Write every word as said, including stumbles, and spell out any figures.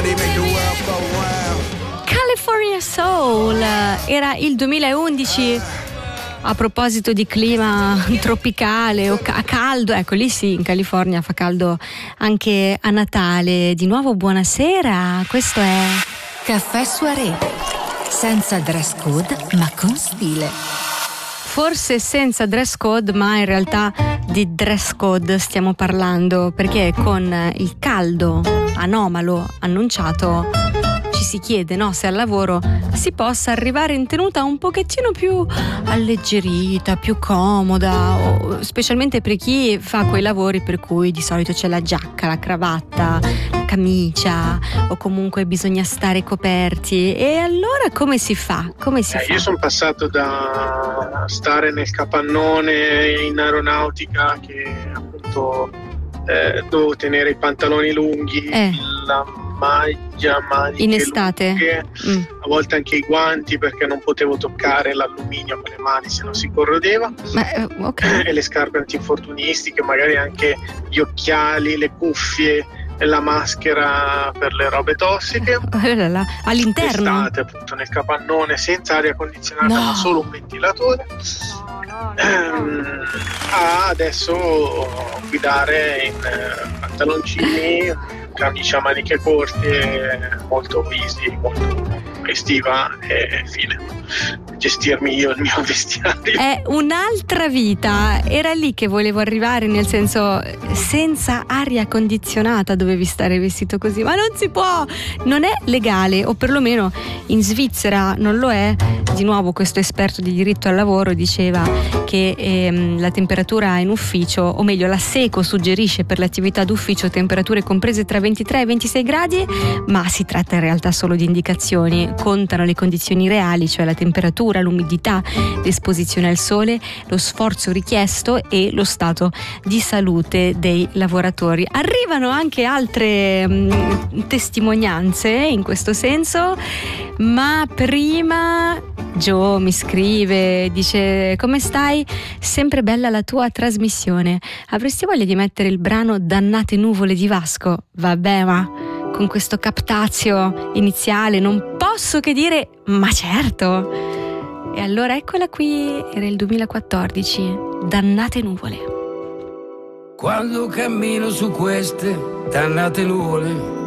California Soul era il duemilaundici. A proposito di clima tropicale o ca- caldo, ecco lì sì, in California fa caldo anche a Natale. Di nuovo buonasera, questo è Caffè Soirée, senza dress code ma con stile. Forse senza dress code, ma in realtà di dress code stiamo parlando, perché con il caldo anomalo annunciato ci si chiede, no, se al lavoro si possa arrivare in tenuta un pochettino più alleggerita, più comoda, o specialmente per chi fa quei lavori per cui di solito c'è la giacca, la cravatta, la camicia, o comunque bisogna stare coperti. E allora come si fa? Come si eh, fa? Io sono passato da stare nel capannone in aeronautica, che appunto eh, dovevo tenere i pantaloni lunghi, Eh. la maglia, maniche In estate? lunghe, Mm. a volte anche i guanti, perché non potevo toccare l'alluminio con le mani, se no si corrodeva. Ma, eh, ok. E le scarpe antinfortunistiche, magari anche gli occhiali, le cuffie, la maschera per le robe tossiche. All'interno? Estate, appunto, nel capannone, senza aria condizionata, No. ma solo un ventilatore. No, no, Ehm, a adesso guidare in eh, pantaloncini, camicia a maniche corte, molto easy, molto estiva, e fine. Gestirmi io il mio vestiario. È un'altra vita, era lì che volevo arrivare, nel senso, senza aria condizionata dovevi stare vestito così, ma non si può, non è legale, o perlomeno in Svizzera non lo è. Di nuovo questo esperto di diritto al lavoro diceva che ehm, la temperatura in ufficio, o meglio la SECO suggerisce per le attività d'ufficio temperature comprese tra ventitré e ventisei gradi, ma si tratta in realtà solo di indicazioni, contano le condizioni reali, cioè la temperatura, l'umidità, l'esposizione al sole, lo sforzo richiesto e lo stato di salute dei lavoratori. Arrivano anche altre mh, testimonianze in questo senso, ma prima Gio mi scrive, dice: come stai? Sempre bella la tua trasmissione. Avresti voglia di mettere il brano Dannate nuvole di Vasco? Vabbè, ma con questo captazio iniziale non posso che dire ma certo. E allora eccola qui, era il duemilaquattordici, Dannate nuvole. Quando cammino su queste dannate nuvole